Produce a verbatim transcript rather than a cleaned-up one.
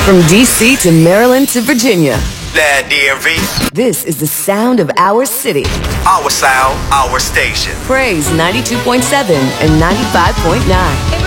From D C to Maryland to Virginia. That D M V. This is the sound of our city. Our sound, our station. Praise ninety-two point seven and ninety-five point nine.